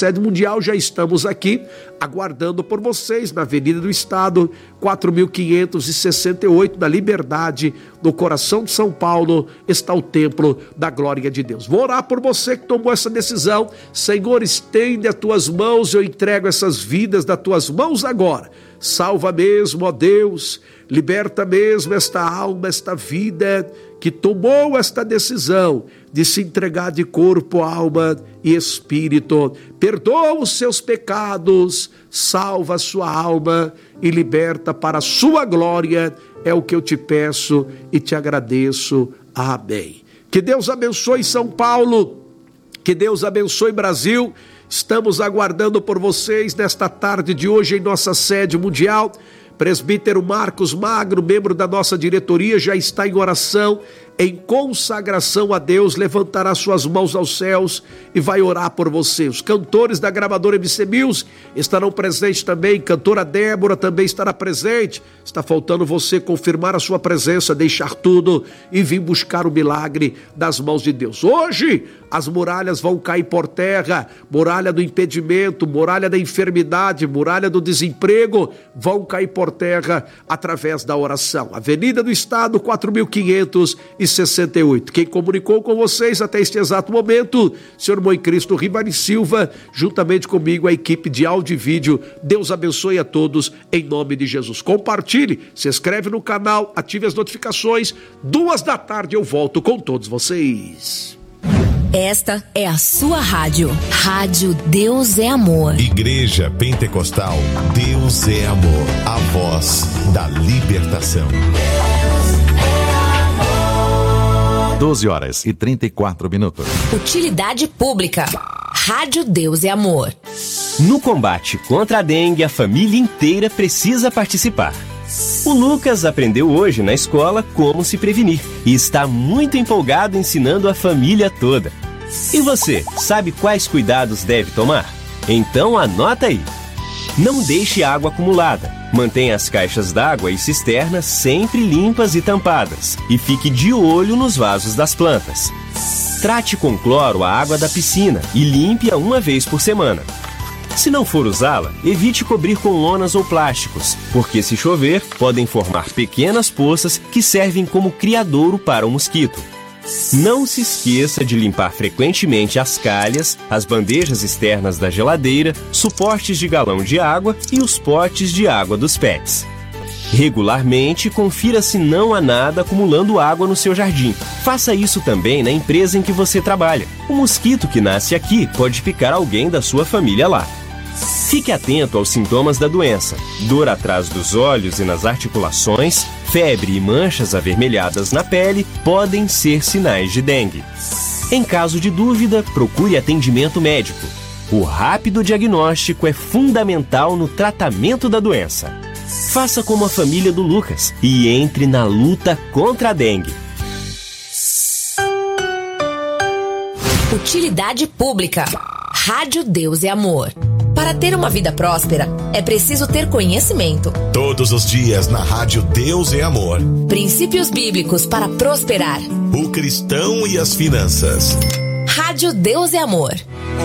sede mundial, já estamos aqui aguardando por vocês na Avenida do Estado, 4.568, na Liberdade, no coração de São Paulo, está o templo da glória de Deus. Vou orar por você que tomou essa decisão. Senhor, estende as tuas mãos, eu entrego essas vidas das tuas mãos agora. Salva mesmo, ó Deus, liberta mesmo esta alma, esta vida que tomou esta decisão de se entregar de corpo, alma e espírito. Perdoa os seus pecados, salva a sua alma e liberta para a sua glória. É o que eu te peço e te agradeço. Amém. Que Deus abençoe São Paulo, que Deus abençoe Brasil. Estamos aguardando por vocês nesta tarde de hoje em nossa sede mundial. Presbítero Marcos Magro, membro da nossa diretoria, já está em oração, em consagração a Deus, levantará suas mãos aos céus e vai orar por você. Os cantores da gravadora MC Music estarão presentes também, cantora Débora também estará presente. Está faltando você confirmar a sua presença, deixar tudo e vir buscar o milagre das mãos de Deus. Hoje as muralhas vão cair por terra, muralha do impedimento, muralha da enfermidade, muralha do desemprego, vão cair por terra através da oração. Avenida do Estado, 4.568. Quem comunicou com vocês até este exato momento, Senhor Mãe Cristo Ribari Silva, juntamente comigo a equipe de áudio e vídeo. Deus abençoe a todos em nome de Jesus. Compartilhe, se inscreve no canal, ative as notificações. 14h eu volto com todos vocês. Esta é a sua rádio. Rádio Deus é Amor. Igreja Pentecostal Deus é Amor. A voz da libertação. 12h34. Utilidade pública. Rádio Deus é Amor. No combate contra a dengue, a família inteira precisa participar. O Lucas aprendeu hoje na escola como se prevenir e está muito empolgado ensinando a família toda. E você, sabe quais cuidados deve tomar? Então anota aí. Não deixe água acumulada. Mantenha as caixas d'água e cisternas sempre limpas e tampadas. E fique de olho nos vasos das plantas. Trate com cloro a água da piscina e limpe-a uma vez por semana. Se não for usá-la, evite cobrir com lonas ou plásticos, porque se chover, podem formar pequenas poças que servem como criadouro para o mosquito. Não se esqueça de limpar frequentemente as calhas, as bandejas externas da geladeira, suportes de galão de água e os potes de água dos pets. Regularmente, confira se não há nada acumulando água no seu jardim. Faça isso também na empresa em que você trabalha. O mosquito que nasce aqui pode picar alguém da sua família lá. Fique atento aos sintomas da doença: dor atrás dos olhos e nas articulações, febre e manchas avermelhadas na pele podem ser sinais de dengue. Em caso de dúvida, procure atendimento médico. O rápido diagnóstico é fundamental no tratamento da doença. Faça como a família do Lucas e entre na luta contra a dengue. Utilidade pública. Rádio Deus é Amor. Para ter uma vida próspera, é preciso ter conhecimento. Todos os dias na Rádio Deus é Amor. Princípios bíblicos para prosperar. O cristão e as finanças. Rádio Deus é Amor.